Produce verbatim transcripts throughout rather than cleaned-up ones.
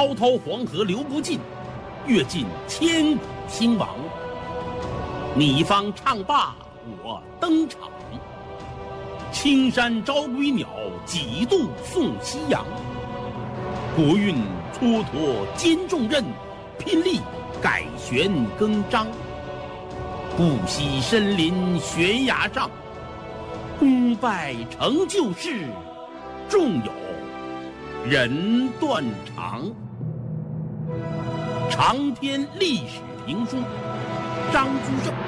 滔滔黄河流不尽，阅尽千古兴亡。你方唱罢我登场，青山招归鸟，几度送夕阳。国运蹉跎兼重任，拼力改弦更张。不惜身临悬崖上，功败成就事，纵有人断肠。长篇历史评书，张居正。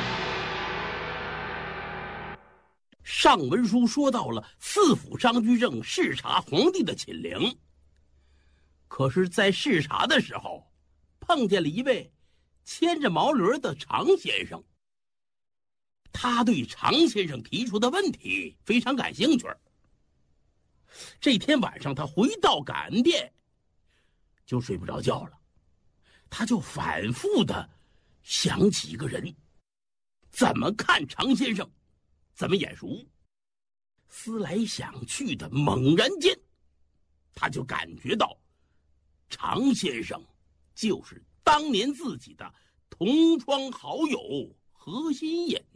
上文书说到了四府张居正视察皇帝的寝陵，可是在视察的时候碰见了一位牵着毛驴的常先生。他对常先生提出的问题非常感兴趣。这天晚上他回到感恩殿就睡不着觉了，他就反复的想起一个人，怎么看常先生怎么眼熟。思来想去的，猛然间他就感觉到常先生就是当年自己的同窗好友何心隐。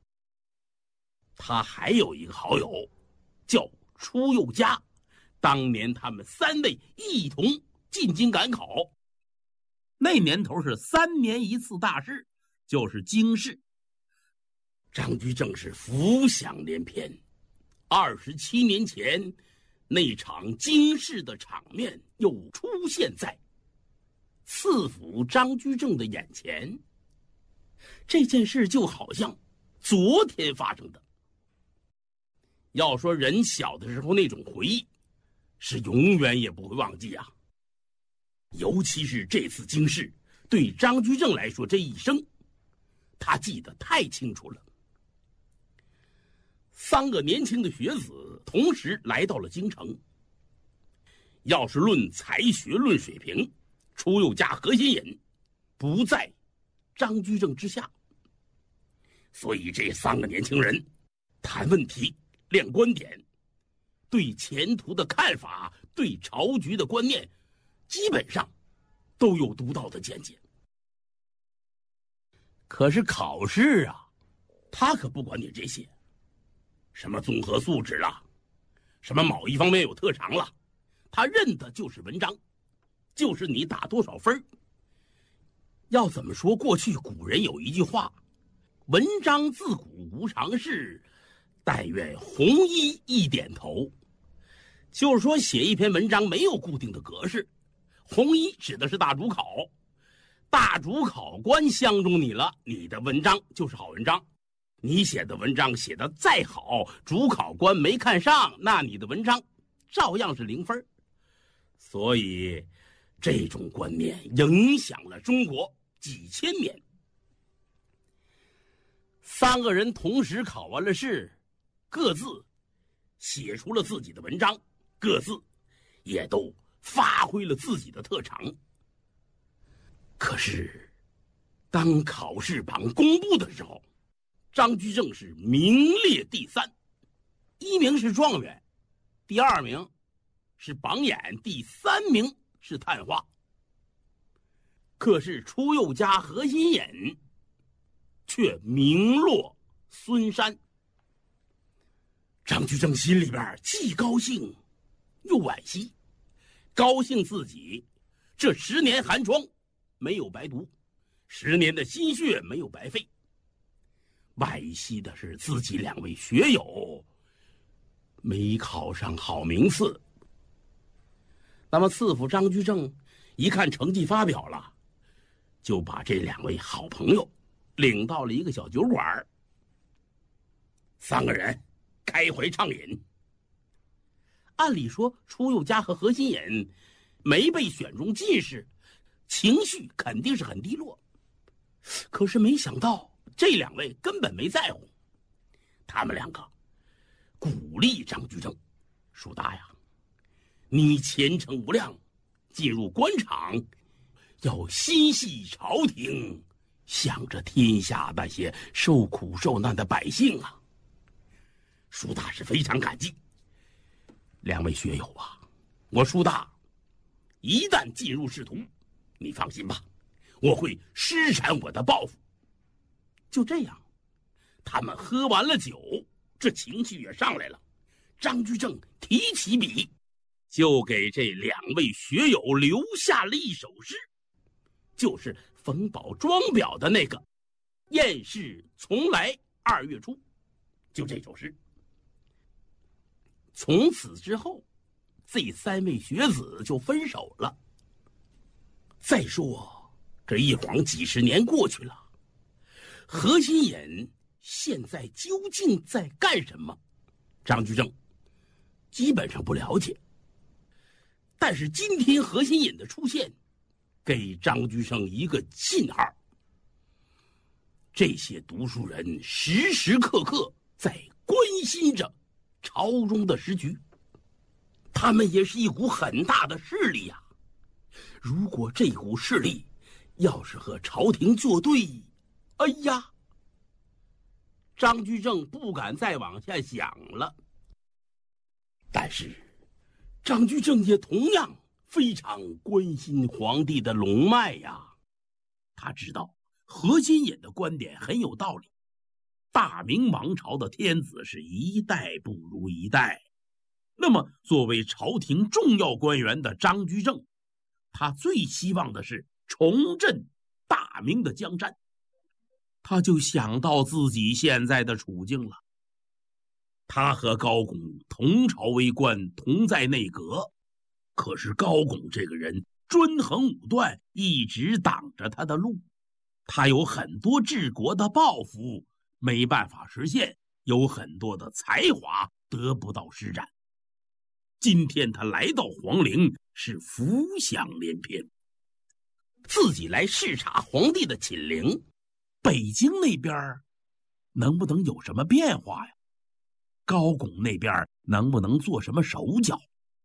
他还有一个好友叫出佑嘉，当年他们三位一同进京赶考，那年头是三年一次大事，就是京试。张居正是浮想联翩，二十七年前那场京试的场面又出现在四府张居正的眼前。这件事就好像昨天发生的。要说人小的时候那种回忆，是永远也不会忘记啊。尤其是这次京试，对张居正来说，这一生他记得太清楚了。三个年轻的学子同时来到了京城。要是论才学论水平，出佑嘉何心隐不在张居正之下。所以这三个年轻人谈问题亮观点，对前途的看法，对朝局的观念，基本上都有独到的见解。可是考试啊，他可不管你这些什么综合素质了，什么某一方面有特长了，他认的就是文章，就是你打多少分。要怎么说，过去古人有一句话，文章自古无常事，但愿弘一一点头。就是说写一篇文章没有固定的格式，弘一指的是大主考，大主考官相中你了，你的文章就是好文章。你写的文章写得再好，主考官没看上，那你的文章照样是零分。所以这种观念影响了中国几千年。三个人同时考完了试，各自写出了自己的文章，各自也都发挥了自己的特长。可是当考试榜公布的时候，张居正是名列第三，一名是状元，第二名是榜眼，第三名是探花。可是出佑嘉何心隐却名落孙山。张居正心里边既高兴又惋惜，高兴自己这十年寒窗没有白读，十年的心血没有白费，惋惜的是自己两位学友没考上好名次。那么四府张居正一看成绩发表了，就把这两位好朋友领到了一个小酒馆，三个人开怀畅饮。按理说出佑嘉和何心隐没被选中进士，情绪肯定是很低落，可是没想到这两位根本没在乎。他们两个鼓励张居正，叔大呀，你前程无量，进入官场要心系朝廷，想着天下那些受苦受难的百姓啊。叔大是非常感激。两位学友啊，我叔大一旦进入仕途，你放心吧，我会施展我的抱负。就这样，他们喝完了酒，这情绪也上来了。张居正提起笔，就给这两位学友留下了一首诗，就是冯保庄表的那个“厌世从来二月初”，就这首诗。从此之后，这三位学子就分手了。再说，这一晃几十年过去了，何心隐现在究竟在干什么？张居正基本上不了解。但是今天何心隐的出现，给张居正一个信号：这些读书人时时刻刻在关心着朝中的时局，他们也是一股很大的势力呀、啊。如果这股势力要是和朝廷作对，哎呀，张居正不敢再往下想了。但是张居正也同样非常关心皇帝的龙脉呀。他知道何心隐的观点很有道理，大明王朝的天子是一代不如一代。那么作为朝廷重要官员的张居正，他最希望的是重振大明的江山。他就想到自己现在的处境了。他和高拱同朝为官，同在内阁，可是高拱这个人专横武断，一直挡着他的路。他有很多治国的抱负，没办法实现，有很多的才华得不到施展。今天他来到皇陵，是浮想联翩。自己来视察皇帝的寝陵，北京那边能不能有什么变化呀？高拱那边能不能做什么手脚？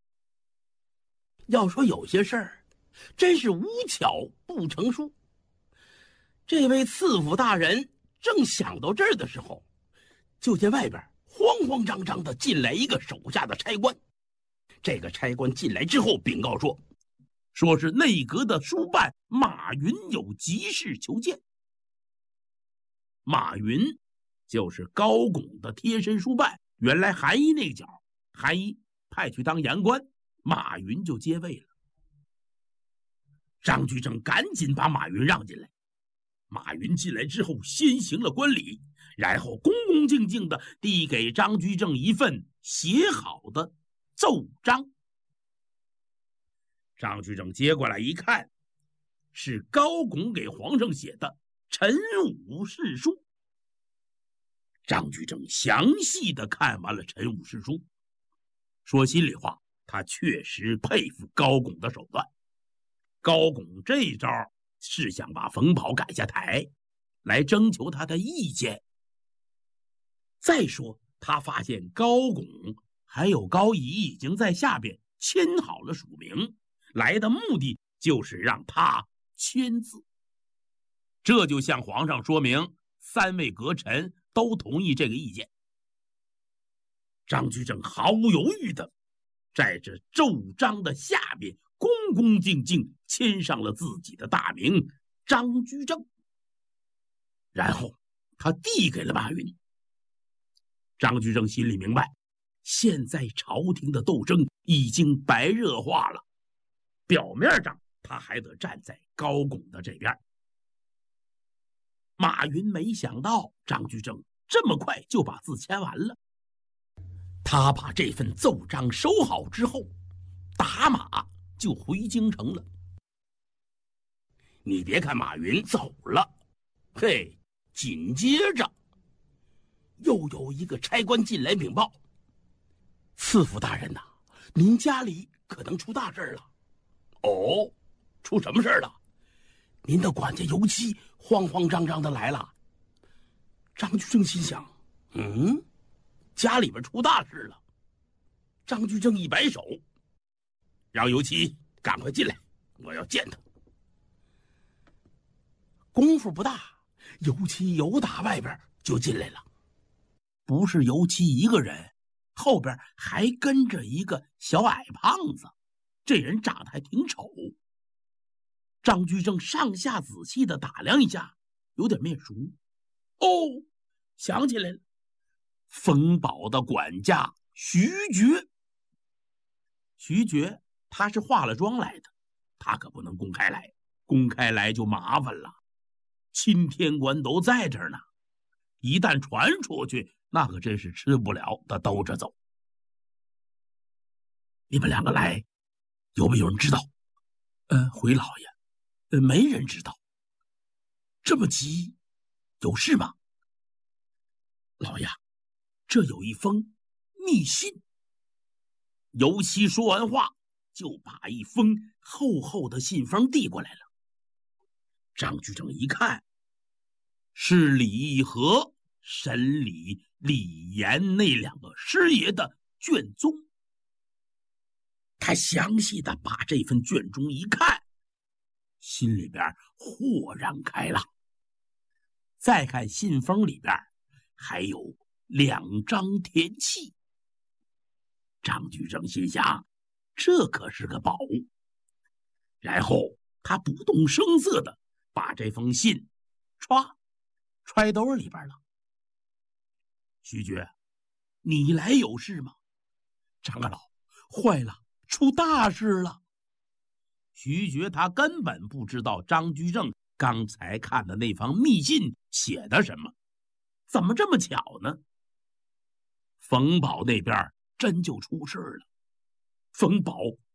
要说有些事儿真是无巧不成书。这位赐府大人正想到这儿的时候，就见外边慌慌张张的进来一个手下的差官。这个差官进来之后禀告说，说是内阁的书办马云有急事求见。马云就是高拱的贴身书办，原来韩一那个角，韩一派去当言官，马云就接位了。张居正赶紧把马云让进来。马云进来之后，先行了观礼，然后恭恭敬敬地递给张居正一份写好的奏章。张居正接过来一看，是高拱给皇上写的陈武誓书。张居正详细地看完了陈武誓书，说心里话，他确实佩服高拱的手段。高拱这招是想把冯保赶下台，来征求他的意见。再说他发现高拱还有高仪已经在下边签好了署名，来的目的就是让他签字。这就向皇上说明三位阁臣都同意这个意见。张居正毫无犹豫的在这奏章的下边恭恭敬敬签上了自己的大名张居正，然后他递给了马云。张居正心里明白，现在朝廷的斗争已经白热化了，表面上他还得站在高拱的这边。马云没想到张居正这么快就把字签完了。他把这份奏章收好之后，打马就回京城了。你别看马云走了，嘿，紧接着又有一个差官进来禀报，赐府大人呐、啊，您家里可能出大事了。哦，出什么事了？您的管家尤其慌慌张张的来了。张居正心想，嗯，家里边出大事了。张居正一摆手，让尤其赶快进来，我要见他。功夫不大，尤其由打外边就进来了。不是尤其一个人，后边还跟着一个小矮胖子， 这人长得还挺丑。张居正上下仔细的打量一下，有点面熟。哦，想起来了，冯保的管家徐觉。徐觉他是化了妆来的，他可不能公开来，公开来就麻烦了。钦天官都在这儿呢，一旦传出去，那可真是吃不了的兜着走。你们两个来，有没有人知道？呃，回老爷，呃，没人知道。这么急，有事吗？老爷，这有一封密信。尤其说完话，就把一封厚厚的信封递过来了。张居正一看，是李和、沈礼、李严那两个师爷的卷宗。他详细的把这份卷宗一看，心里边豁然开朗。再看信封里边还有两张天契。张居正心想，这可是个宝物。然后他不动声色的把这封信歘揣兜里边了。徐觉，你来有事吗？张大佬，坏了，出大事了。徐觉他根本不知道张居正刚才看的那封密信写的什么，怎么这么巧呢？冯保那边真就出事了。冯保